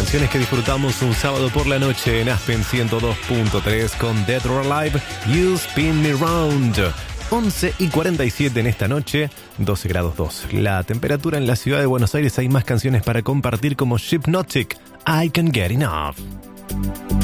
canciones que disfrutamos un sábado por la noche en Aspen 102.3 con Dead or Alive, You Spin Me Round. 11:47 en esta noche, 12 grados 2. La temperatura en la ciudad de Buenos Aires. Hay más canciones para compartir como Hypnotic, I Can't Get Enough.